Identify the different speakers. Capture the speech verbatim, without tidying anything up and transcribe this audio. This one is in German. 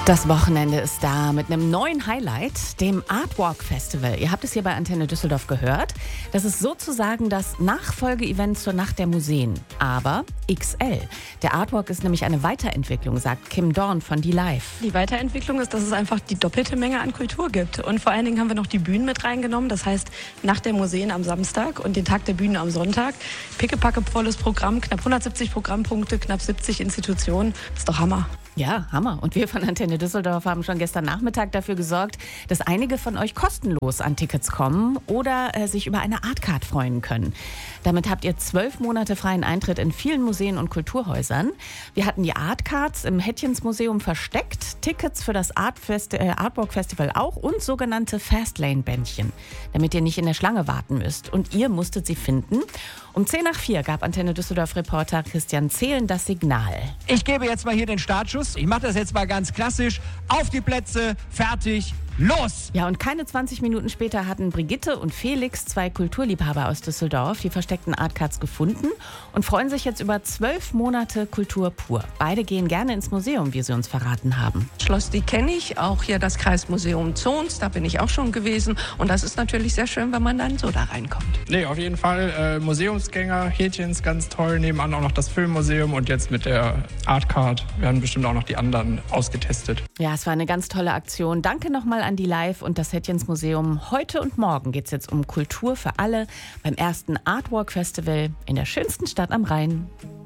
Speaker 1: Das Wochenende ist da mit einem neuen Highlight, dem Artwalk Festival. Ihr habt es hier bei Antenne Düsseldorf gehört. Das ist sozusagen das Nachfolgeevent zur Nacht der Museen, aber X L. Der Artwalk ist nämlich eine Weiterentwicklung, sagt Kim Dorn von Die Live.
Speaker 2: Die Weiterentwicklung ist, dass es einfach die doppelte Menge an Kultur gibt. Und vor allen Dingen haben wir noch die Bühnen mit reingenommen. Das heißt, Nacht der Museen am Samstag und den Tag der Bühnen am Sonntag. Pickepacke volles Programm, knapp hundertsiebzig Programmpunkte, knapp siebzig Institutionen. Das ist doch Hammer.
Speaker 1: Ja, Hammer. Und wir von Antenne Düsseldorf haben schon gestern Nachmittag dafür gesorgt, dass einige von euch kostenlos an Tickets kommen oder äh, sich über eine Artcard freuen können. Damit habt ihr zwölf Monate freien Eintritt in vielen Museen und Kulturhäusern. Wir hatten die Artcards im Hettchens-Museum versteckt, Tickets für das Art Festi- äh, Artwalk Festival auch und sogenannte Fastlane-Bändchen, damit ihr nicht in der Schlange warten müsst. Und ihr musstet sie finden. Um zehn nach vier gab Antenne Düsseldorf-Reporter Christian Zehlen das Signal.
Speaker 3: Ich gebe jetzt mal hier den Startschuss. Ich mache das jetzt mal ganz klassisch. Auf die Plätze, fertig, los!
Speaker 1: Ja, und keine zwanzig Minuten später hatten Brigitte und Felix, zwei Kulturliebhaber aus Düsseldorf, die versteckten Artcards gefunden und freuen sich jetzt über zwölf Monate Kultur pur. Beide gehen gerne ins Museum, wie sie uns verraten haben.
Speaker 4: Schloss, die kenne ich, auch hier das Kreismuseum Zons, da bin ich auch schon gewesen. Und das ist natürlich sehr schön, wenn man dann so da reinkommt.
Speaker 5: Nee, auf jeden Fall äh, Museumsgänger, Hätchens ganz toll, nebenan auch noch das Filmmuseum und jetzt mit der Artcard werden bestimmt auch noch die anderen ausgetestet.
Speaker 1: Ja, es war eine ganz tolle Aktion. Danke nochmal an die Live und das Hettchens-Museum. Heute und morgen geht es jetzt um Kultur für alle beim ersten Artwalk Festival in der schönsten Stadt am Rhein.